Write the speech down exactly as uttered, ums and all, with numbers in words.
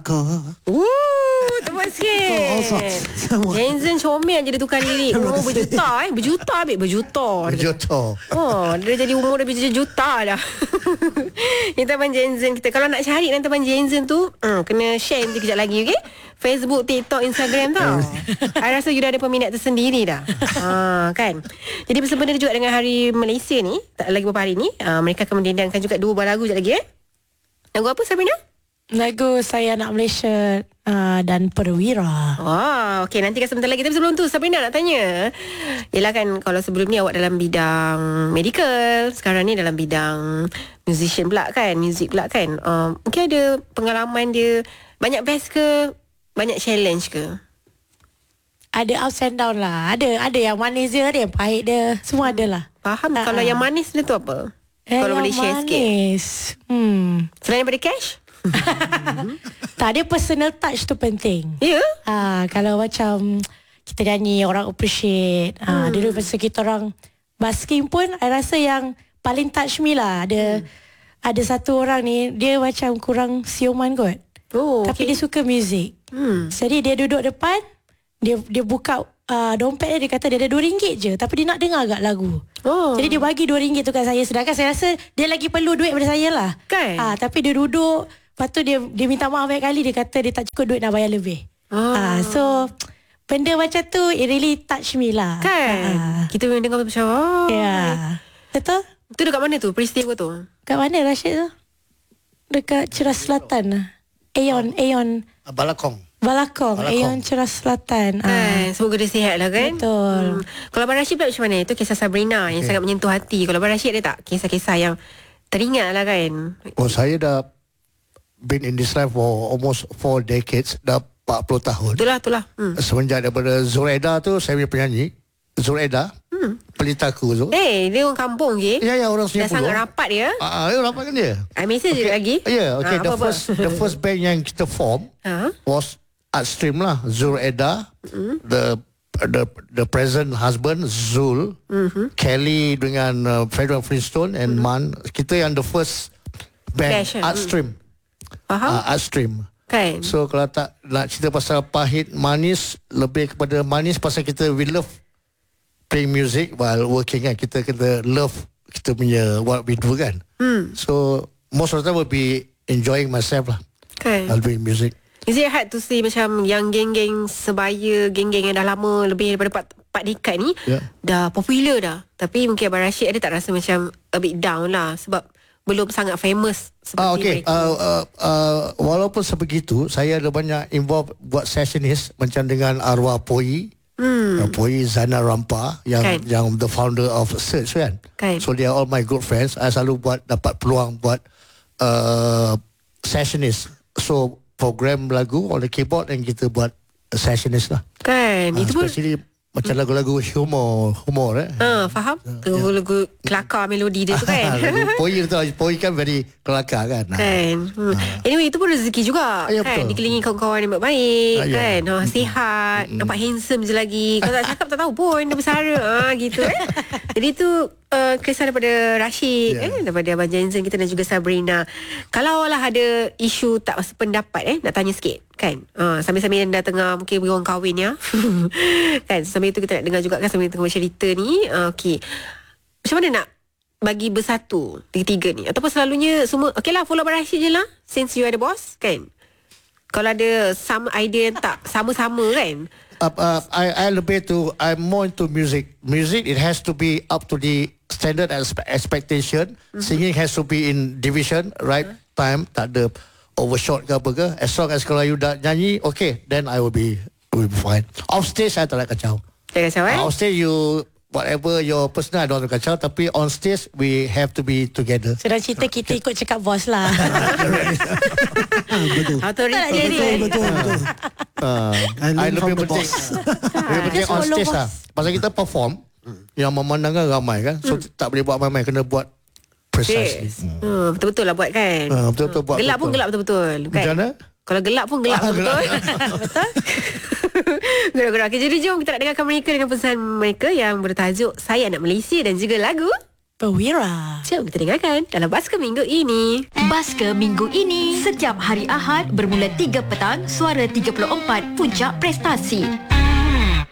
Melaka. Wuh, tepat sikit. Oh, Jensen comel je dia tukar lirik. Umur berjuta eh. Berjuta ambil berjuta. Berjuta. Oh, dia jadi umur dah berjuta dah. Kita Abang Jensen kita. Kalau nak cari nanti Abang Jensen tu, hmm, kena share nanti kejap lagi, okey? Facebook, TikTok, Instagram tau. I rasa you dah ada peminat tersendiri dah. Ha, kan? Jadi bersempena juga dengan Hari Malaysia ni, tak lagi beberapa hari ni, uh, mereka akan mendendangkan juga dua buah lagu sekejap lagi eh. Lagu apa Sabrina? Lagu Saya Nak Malaysia uh, dan Perwira. Wah, okey, nanti kan sebentar lagi. Tapi sebelum tu Sabrina nak tanya. Yelah kan, kalau sebelum ni awak dalam bidang medical, sekarang ni dalam bidang musician pula kan, music pula kan. Uh, mungkin ada pengalaman dia banyak best ke, banyak challenge ke? Ada ups and down lah. Ada ada yang manis dia, ada yang pahit dia. Semua ada lah. Faham. Uh-uh. Kalau yang manis dia tu apa? Eh, Kalau boleh share sikit. manis. Hmm. Selain daripada cash? Tak, ada personal touch tu penting. Ya? Yeah? Ah, kalau macam kita nyanyi, orang appreciate. Ah, Hmm. dulu masa kita orang basking pun, I rasa yang paling touch me lah. Ada hmm. ada satu orang ni, dia macam kurang siuman kot. Oh, Tapi okay. dia suka muzik. Hmm. Jadi dia duduk depan, dia dia buka uh, dompet dia, dia kata dia ada dua ringgit je, tapi dia nak dengar agak lagu. Oh. Jadi dia bagi dua ringgit tu kat saya. Sedangkan saya rasa dia lagi perlu duit daripada saya lah. Kan? Ah, tapi dia duduk, lepas tu dia dia minta maaf banyak kali. Dia kata dia tak cukup duit nak bayar lebih. Oh. Ah, so benda macam tu, it really touch me lah. Kan? Ah, Kita memang dengar macam oh. ya, yeah. Betul? Tu dekat mana tu peristiwa tu? Kat mana Rashid tu? Dekat Ceras Selatan. Aeon, Aeon Balakong. Balakong, Balakong. Aeon Ceras Selatan. Ah. Kan, semoga dia sihat lah kan. Betul. hmm. Kalau Abang Rashid pula macam mana? Itu kisah Sabrina yang sangat menyentuh hati. Kalau Abang Rashid ada tak kisah-kisah yang teringat lah kan? Oh, saya dah been in this life for almost four decades. Dah empat puluh tahun. Itulah, itulah. Hmm. Semenjak daripada Zuraida tu, saya punya penyanyi. Zuraida, hmm. pelitaku tu. Eh, hey, dia orang kampung je. Ya, ya, orang Dah Singapura. sangat rapat dia. Ah, ya, rapat kan dia? I mesej okay. lagi. Ya, yeah, okay. Ah, the apa-apa. first the first band yang kita form Ha? was Artstream lah. Zuraida, mm-hmm. the the the present husband Zul, mm-hmm. Kelly dengan uh, Frederick Flintstone and mm-hmm. Man. Kita yang the first band Fashion. Artstream. Faham? Uh, Artstream. Kan? So kalau tak nak cerita pasal pahit manis, lebih kepada manis pasal kita we love playing music while working kan. Kita kita love kita punya what we do kan. Hmm. So most of the time will be enjoying myself lah. Kan? While doing music. Is it hard to see macam yang geng-geng sebaya, geng-geng yang dah lama lebih daripada empat dekad ni Yeah. dah popular dah. Tapi mungkin Abang Rashid ada tak rasa macam a bit down lah sebab belum sangat famous seperti Ah, okay. mereka. Uh, uh, uh, walaupun sebegitu, saya ada banyak involved buat sessionist macam dengan arwah Poi. Hmm. Uh, Poi Zana Rampa yang Kan. yang the founder of Search kan. Kan. So they are all my good friends. I selalu buat dapat peluang buat uh, sessionist. So program lagu on the keyboard dan kita buat sessionist lah. Kan? Uh, Itu pun especially macam lagu-lagu humor, humor eh. Ha, faham? Lagu-lagu kelakar melodi dia tu kan. Lagu Poi tu, Poi kan very kelakar kan. Kan. Hmm. Anyway, itu pun rezeki juga. Ya, kan? betul. Dikelilingi kawan-kawan yang baik. Ah, ya. Kan? Ha, sihat. Nampak handsome je lagi. Kalau tak cakap tak tahu pun dia bersara. Ha, gitu eh. Jadi tu uh, kisah daripada Rashid. Ya. Eh, daripada Abang Jensen kita dan juga Sabrina. Kalau lah ada isu tak sependapat eh, nak tanya sikit. Kan? Ha, sambil-sambil anda tengah mungkin berorang kahwin ya. Kan? Sambil tu kita nak dengar juga kan sambil tengah bercerita ni. Uh, okay. Macam mana nak bagi bersatu tiga-tiga ni? Ataupun selalunya semua okey lah follow Abang Rashid je lah since you are the boss kan. Kalau ada some idea yang tak sama-sama kan. Uh, uh, I, I lebih to I'm more into music. Music it has to be up to the standard and expe- expectation. Mm-hmm. Singing has to be in division right uh-huh. time. Tak ada overshot ke apa ke. As long as kalau you dah nyanyi, okay, then I will be will be fine. Off stage saya tak nak kacau. Tak kacau eh. Uh, off stage you whatever your personal I don't want to kacau. Tapi on stage we have to be together. Sedang cerita kita ikut cakap bos lah. Betul. Authority. Betul, betul, betul. Uh, I learn I lebih from the penting boss. Lebih penting Just on follow stage boss. lah. Pasal kita perform yang memandangkan ramai kan. So tak boleh buat ramai, kena buat precisely. Yes. Hmm, betul-betul lah buat kan. Ah, betul-betul buat Gelap pun betul. gelap betul-betul kan. Macam mana? Kalau gelap pun gelap Ah, betul. Betul. Gerak-gerak. Okay, jadi jom kita nak dengarkan mereka dengan pesan mereka yang bertajuk Saya Nak Malaysia dan juga lagu Perwira. Jom kita dengarkan dalam Basker Minggu ini. Basker Minggu ini, setiap hari Ahad bermula tiga petang, Suara tiga puluh empat, Puncak Prestasi.